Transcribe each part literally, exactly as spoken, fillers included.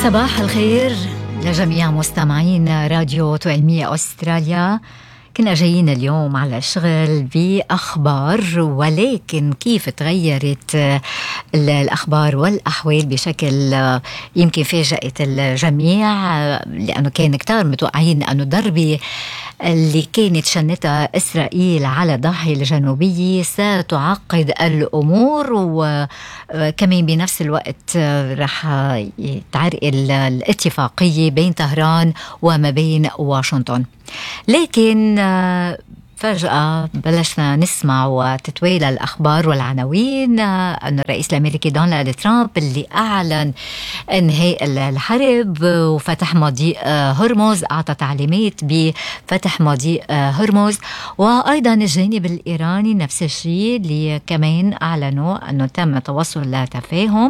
صباح الخير لجميع مستمعين راديو توأمية أستراليا. كنا جايين اليوم على الشغل بأخبار، ولكن كيف تغيرت الأخبار والأحوال بشكل يمكن فاجأت الجميع، لأنه كان كتار متوقعين أنه ضربة اللي كانت شنتها إسرائيل على الضاحية الجنوبية ستعقد الأمور، وكمان بنفس الوقت رح تعرقل الاتفاقية بين طهران وما بين واشنطن. لكن فجأة بلشنا نسمع وتتوالى الأخبار والعناوين أن الرئيس الأمريكي دونالد ترامب اللي أعلن انهاء الحرب وفتح مضيق هرمز، أعطى تعليمات بفتح مضيق هرمز. وأيضا الجانب الإيراني نفس الشيء اللي كمان أعلنوا أنه تم توصل لتفاهم،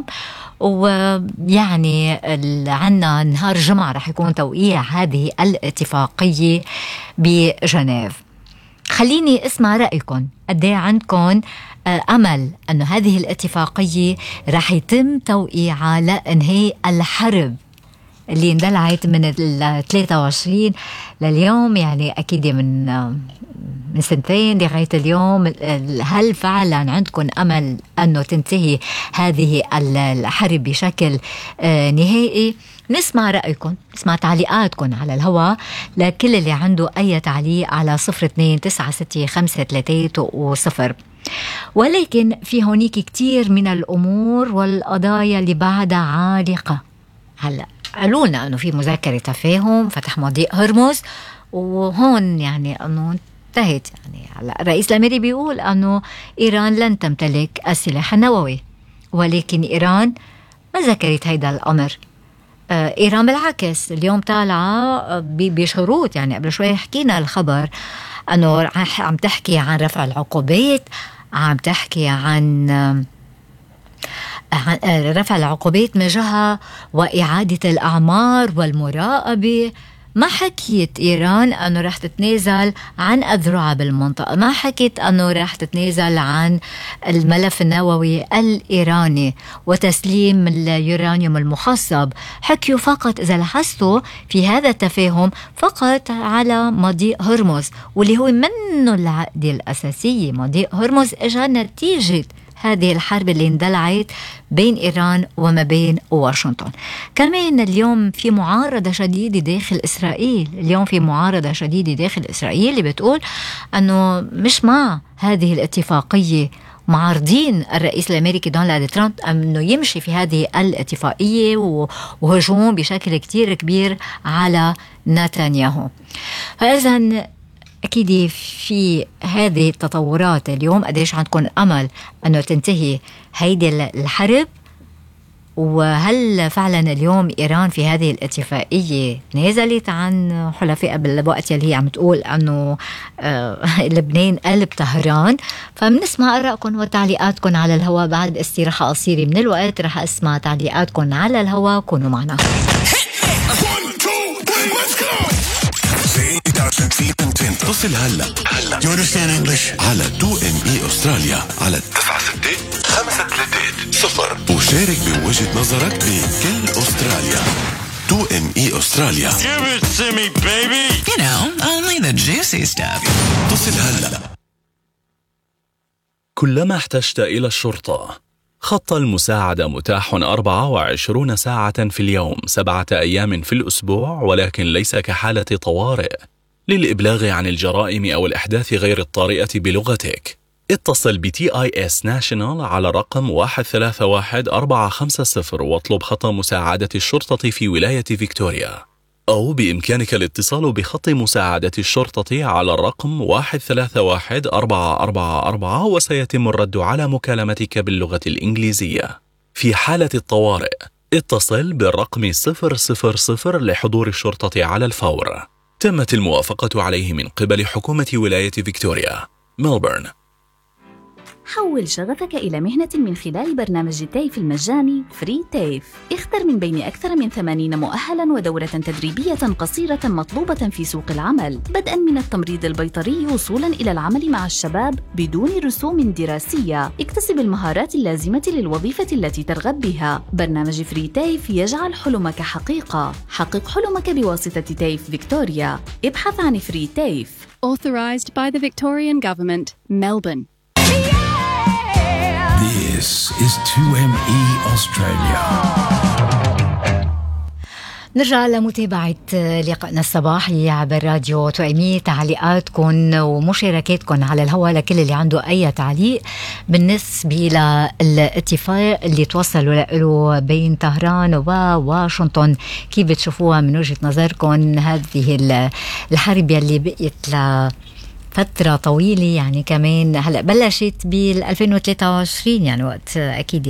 ويعني عنا نهار الجمعة رح يكون توقيع هذه الاتفاقية بجنيف. خليني اسمع رأيكم، قد عندكم أمل أنه هذه الاتفاقية رح يتم توقيعها لإنهاء الحرب اللي اندلعت من ال ثلاثة وعشرين لليوم، يعني أكيد من من سنتين لغاية اليوم. هل فعلا عندكم أمل أنه تنتهي هذه الحرب بشكل نهائي؟ نسمع رأيكم، نسمع تعليقاتكم على الهواء لكل اللي عنده أي تعليق على صفر اثنين تسعة ستة خمسة ثلاثة وصفر. ولكن في هونيك كتير من الأمور والقضايا اللي بعدها عالقة. هلأ قالولنا أنه في مذكرة تفاهم فتح مضيق هرمز، وهون يعني أنه انتهت. يعني هلأ الرئيس الأمريكي بيقول أنه إيران لن تمتلك السلاح النووي، ولكن إيران ما ذكرت هيدا الأمر. إيران بالعكس اليوم طالعة بشروط، يعني قبل شوي حكينا الخبر أنه عم تحكي عن رفع العقوبات، عم تحكي عن رفع العقوبات من جهة وإعادة الأعمار والمراقبة. ما حكيت إيران أنه رح تتنازل عن أذرعها بالمنطقة، ما حكيت أنه رح تتنازل عن الملف النووي الإيراني وتسليم اليورانيوم المخصب. حكيوا فقط إذا لاحظتوا في هذا التفاهم فقط على مضيق هرمز، واللي هو منه العقدة الأساسية. مضيق هرمز إجا نتيجة هذه الحرب اللي اندلعت بين إيران وما بين واشنطن. كمان اليوم في معارضة شديدة داخل إسرائيل، اليوم في معارضة شديدة داخل إسرائيل اللي بتقول أنه مش مع هذه الاتفاقية، معارضين الرئيس الأمريكي دونالد ترامب أنه يمشي في هذه الاتفاقية، وهجوم بشكل كتير كبير على نتنياهو. فإذن أكيد في هذه التطورات اليوم قديش عندكم أمل أنه تنتهي هيدي الحرب؟ وهل فعلا اليوم إيران في هذه الاتفاقية نزلت عن حلفاء بالوقت اللي هي عم تقول أنه آه لبنان قلب طهران؟ فبنسمع آرائكم وتعليقاتكم على الهواء. بعد استراحة قصيرة من الوقت رح أسمع تعليقاتكم على الهواء، كونوا معنا. اتصل هلا هلا You understand English على تو إم إي أستراليا على تسعة ستة خمسة ثلاثة صفر، وشارك بوجهة نظرك بكل أستراليا. تو إم إي أستراليا. Give it to me, baby. You know, only the juicy stuff. اتصل هلا. كلما احتجت إلى الشرطة. خط المساعدة متاح أربعة وعشرين ساعة في اليوم، سبعة أيام في الأسبوع، ولكن ليس كحالة طوارئ. للإبلاغ عن الجرائم أو الأحداث غير الطارئة بلغتك، اتصل ب تي آي إس National على رقم واحد ثلاثة واحد أربعة خمسة صفر واطلب خط مساعدة الشرطة في ولاية فيكتوريا. أو بإمكانك الاتصال بخط مساعدة الشرطة على الرقم واحد ثلاثة واحد أربعة أربعة أربعة، وسيتم الرد على مكالمتك باللغة الإنجليزية. في حالة الطوارئ اتصل بالرقم صفر صفر صفر لحضور الشرطة على الفور. تمت الموافقة عليه من قبل حكومة ولاية فيكتوريا. ملبورن. حول شغفك إلى مهنة من خلال برنامج تيف المجاني فري تيف. اختر من بين أكثر من ثمانين مؤهلاً ودورة تدريبية قصيرة مطلوبة في سوق العمل، بدءاً من التمريض البيطري وصولاً إلى العمل مع الشباب بدون رسوم دراسية. اكتسب المهارات اللازمة للوظيفة التي ترغب بها. برنامج فري تيف يجعل حلمك حقيقة. حقق حلمك بواسطة تيف فيكتوريا. ابحث عن فري تيف. Authorised by the Victorian Government, Melbourne. This is تو إم إي Australia. نرجع لمتابعة لقائنا الصباحي عبر راديو تو إم إي. تعليقاتكم ومشاركاتكم على الهواء لكل اللي عنده أي تعليق بالنسبة للاتفاق اللي توصلوا له بين طهران وواشنطن. كيف بتشوفوها من وجهة نظركم هذه الحرب اللي بقيت ل فترة طويلة؟ يعني كمان هلأ بلشت بال ألفين وثلاثة وعشرين، يعني وقت أكيد